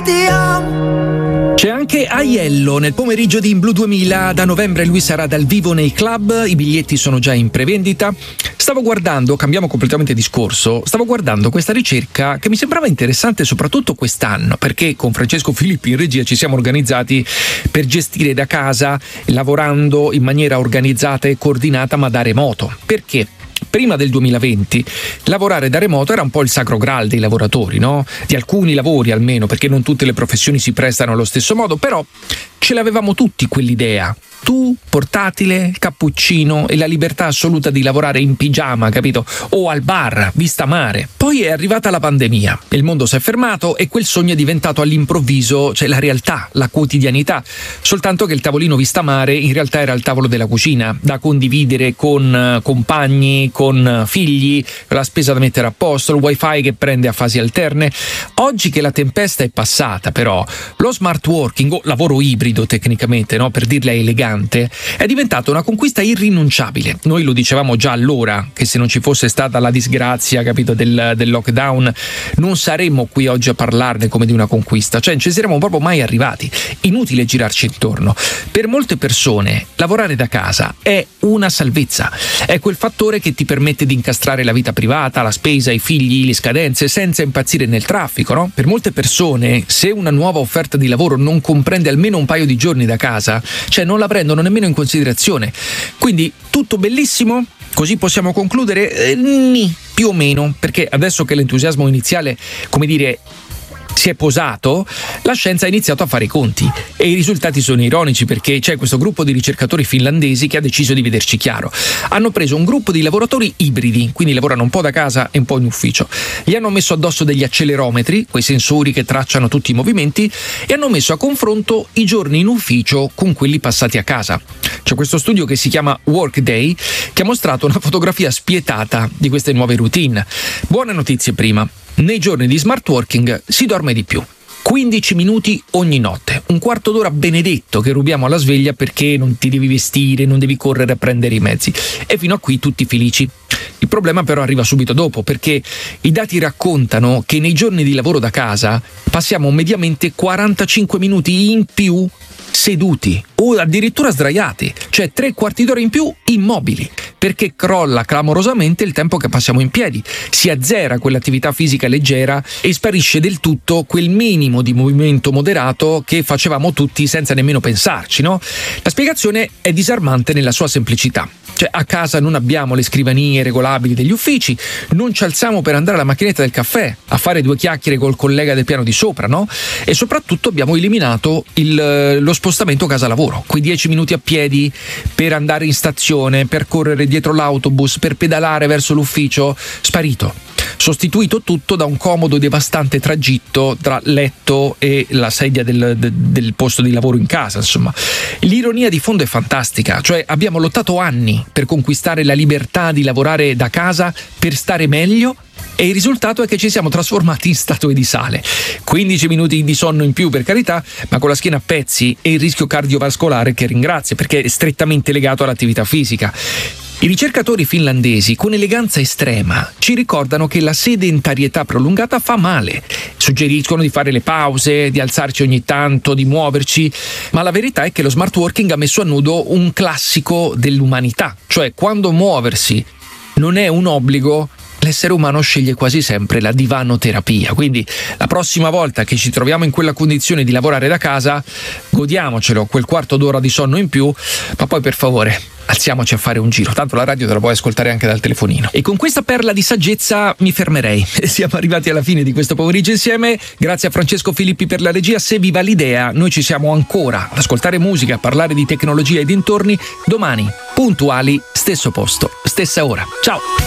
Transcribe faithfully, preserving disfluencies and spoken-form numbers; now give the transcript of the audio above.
C'è anche Aiello nel pomeriggio di In Blu duemila. Da novembre lui sarà dal vivo nei club, i biglietti sono già in prevendita. Stavo guardando, cambiamo completamente discorso, stavo guardando questa ricerca che mi sembrava interessante soprattutto quest'anno, perché con Francesco Filippi in regia ci siamo organizzati per gestire da casa, lavorando in maniera organizzata e coordinata ma da remoto. Perché? Prima del duemilaventi lavorare da remoto era un po' il sacro graal dei lavoratori, no? Di alcuni lavori almeno, perché non tutte le professioni si prestano allo stesso modo, però ce l'avevamo tutti quell'idea. Tu, portatile, cappuccino e la libertà assoluta di lavorare in pigiama, capito? O al bar, vista mare. Poi è arrivata la pandemia, il mondo si è fermato e quel sogno è diventato all'improvviso, cioè la realtà, la quotidianità. Soltanto che il tavolino vista mare in realtà era il tavolo della cucina, da condividere con compagni, con figli, la spesa da mettere a posto, il wifi che prende a fasi alterne. Oggi che la tempesta è passata, però, lo smart working, o lavoro ibrido tecnicamente, no? Per dirla elegante, è diventata una conquista irrinunciabile. Noi lo dicevamo già allora, che se non ci fosse stata la disgrazia, capito, del, del lockdown, non saremmo qui oggi a parlarne come di una conquista, cioè non ci saremmo proprio mai arrivati. Inutile girarci intorno. Per molte persone lavorare da casa è una salvezza, è quel fattore che ti permette di incastrare la vita privata, la spesa, i figli, le scadenze, senza impazzire nel traffico, no? Per molte persone, se una nuova offerta di lavoro non comprende almeno un paio di giorni da casa, cioè non la prendono nemmeno in considerazione. Quindi tutto bellissimo? Così possiamo concludere? Eh, ni, più o meno, perché adesso che l'entusiasmo iniziale, come dire, si è posato, la scienza ha iniziato a fare i conti e i risultati sono ironici, perché c'è questo gruppo di ricercatori finlandesi che ha deciso di vederci chiaro. Hanno preso un gruppo di lavoratori ibridi, quindi lavorano un po' da casa e un po' in ufficio. Gli hanno messo addosso degli accelerometri, quei sensori che tracciano tutti i movimenti, e hanno messo a confronto i giorni in ufficio con quelli passati a casa. C'è questo studio che si chiama Workday che ha mostrato una fotografia spietata di queste nuove routine. Buone notizie prima. Nei giorni di smart working si dorme di più. quindici minuti ogni notte, un quarto d'ora benedetto che rubiamo alla sveglia perché non ti devi vestire, non devi correre a prendere i mezzi. E fino a qui tutti felici. Il problema però arriva subito dopo, perché i dati raccontano che nei giorni di lavoro da casa passiamo mediamente quarantacinque minuti in più seduti o addirittura sdraiati, cioè tre quarti d'ora in più immobili, perché crolla clamorosamente il tempo che passiamo in piedi, si azzera quell'attività fisica leggera e sparisce del tutto quel minimo di movimento moderato che facevamo tutti senza nemmeno pensarci, no? La spiegazione è disarmante nella sua semplicità. Cioè, a casa non abbiamo le scrivanie regolabili degli uffici, non ci alziamo per andare alla macchinetta del caffè a fare due chiacchiere col collega del piano di sopra, no? E soprattutto abbiamo eliminato il, lo spostamento casa-lavoro, quei dieci minuti a piedi per andare in stazione, per correre dietro l'autobus, per pedalare verso l'ufficio, sparito. Sostituito tutto da un comodo e devastante tragitto tra letto e la sedia del, del, del posto di lavoro in casa, insomma. L'ironia di fondo è fantastica, cioè abbiamo lottato anni per conquistare la libertà di lavorare da casa per stare meglio, e il risultato è che ci siamo trasformati in statue di sale. quindici minuti di sonno in più, per carità, ma con la schiena a pezzi e il rischio cardiovascolare che ringrazia, perché è strettamente legato all'attività fisica. I ricercatori finlandesi, con eleganza estrema, ci ricordano che la sedentarietà prolungata fa male. Suggeriscono di fare le pause, di alzarci ogni tanto, di muoverci, ma la verità è che lo smart working ha messo a nudo un classico dell'umanità, cioè quando muoversi non è un obbligo, l'essere umano sceglie quasi sempre la divanoterapia. Quindi la prossima volta che ci troviamo in quella condizione di lavorare da casa, godiamocelo quel quarto d'ora di sonno in più, ma poi per favore alziamoci a fare un giro, tanto la radio te la puoi ascoltare anche dal telefonino. E con questa perla di saggezza mi fermerei. Siamo arrivati alla fine di questo pomeriggio insieme. Grazie a Francesco Filippi per la regia. Se vi va l'idea, noi ci siamo ancora ad ascoltare musica, a parlare di tecnologia e dintorni domani, puntuali, stesso posto, stessa ora. Ciao!